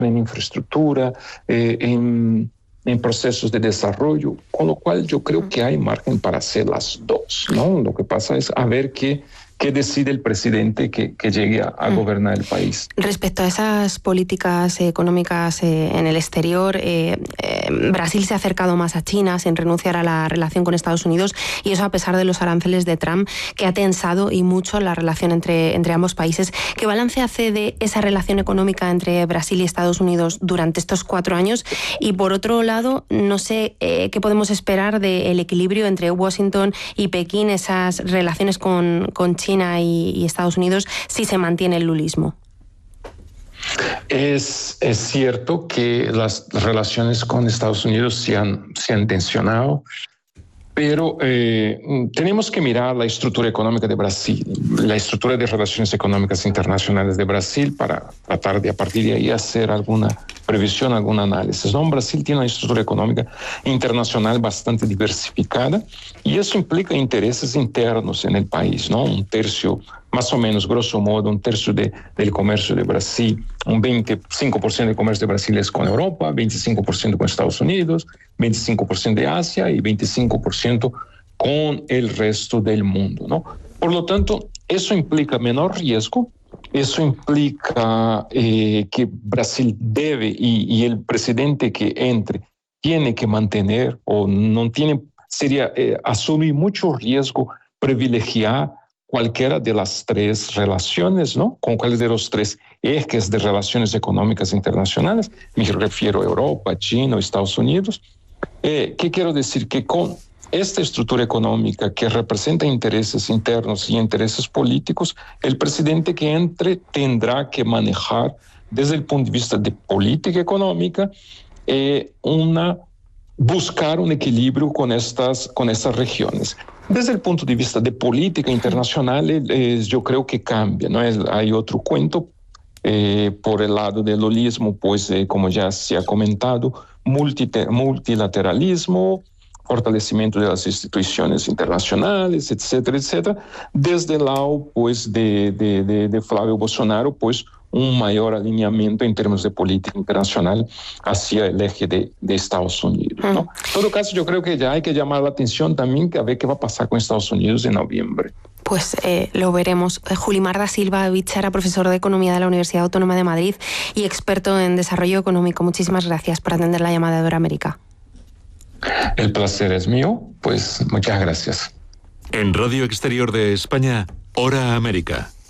en infraestructura, en procesos de desarrollo, con lo cual yo creo que hay margen para hacer las dos, ¿no? Lo que pasa es a ver qué decide el presidente que llegue a gobernar el país. Respecto a esas políticas económicas en el exterior, Brasil se ha acercado más a China sin renunciar a la relación con Estados Unidos, y eso a pesar de los aranceles de Trump, que ha tensado y mucho la relación entre ambos países. ¿Qué balance hace de esa relación económica entre Brasil y Estados Unidos durante estos 4 años? Y por otro lado, no sé qué podemos esperar del equilibrio entre Washington y Pekín, esas relaciones con China y Estados Unidos, si se mantiene el lulismo. Es cierto que las relaciones con Estados Unidos se han tensionado, pero tenemos que mirar la estructura económica de Brasil, la estructura de relaciones económicas internacionales de Brasil, para tratar de a partir de ahí hacer alguna previsión, algún análisis, ¿no? Brasil tiene una estructura económica internacional bastante diversificada, y eso implica intereses internos en el país, ¿no? Un tercio, más o menos, grosso modo, un tercio del comercio de Brasil, un 25% del comercio de Brasil es con Europa, 25% con Estados Unidos, 25% de Asia y 25% con el resto del mundo, ¿no? Por lo tanto, eso implica menor riesgo. Eso implica que Brasil debe, y el presidente que entre tiene que mantener, o no tiene, sería asumir mucho riesgo privilegiar cualquiera de las 3 relaciones, ¿no? Con cuál de los 3 ejes de relaciones económicas internacionales, me refiero a Europa, China o Estados Unidos. ¿Qué quiero decir? Que con esta estructura económica que representa intereses internos y intereses políticos, el presidente que entre tendrá que manejar desde el punto de vista de política económica buscar un equilibrio con estas regiones. Desde el punto de vista de política internacional, yo creo que cambia, ¿no? Hay otro cuento por el lado del holismo, pues como ya se ha comentado, multilateralismo, fortalecimiento de las instituciones internacionales, etcétera, etcétera. Desde el lado, pues, de Flávio Bolsonaro, pues, un mayor alineamiento en términos de política internacional hacia el eje de Estados Unidos, ¿no? En todo caso, yo creo que ya hay que llamar la atención también a ver qué va a pasar con Estados Unidos en noviembre. Pues lo veremos. Julimar da Silva Bichara, profesor de Economía de la Universidad Autónoma de Madrid y experto en desarrollo económico. Muchísimas gracias por atender la llamada de Hora América. El placer es mío, pues muchas gracias. En Radio Exterior de España, Hora América.